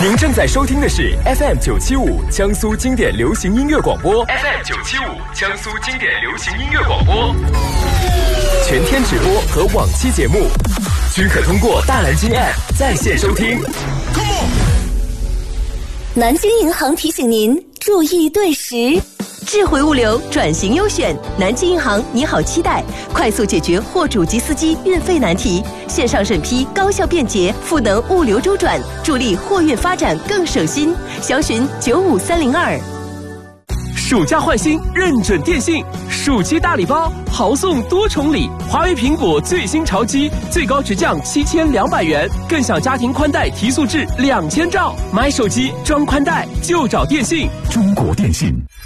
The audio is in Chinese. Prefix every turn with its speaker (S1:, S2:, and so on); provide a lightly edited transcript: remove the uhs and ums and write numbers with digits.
S1: 您正在收听的是 FM975 江苏经典流行音乐广播 ，FM975 江苏经典流行音乐广播，全天直播和往期节目均可通过大蓝鲸 App 在线收听。
S2: 南京银行提醒您注意对时。智慧物流转型优选，南京银行你好期待，快速解决货主及司机运费难题，线上审批高效便捷，赋能物流周转，助力货运发展更省心。详询95302。
S3: 暑假换新认准电信，暑期大礼包豪送多重礼，华为苹果最新潮机最高直降7200元，更享家庭宽带提速至2000兆。买手机装宽带就找电信。
S4: 中国电信。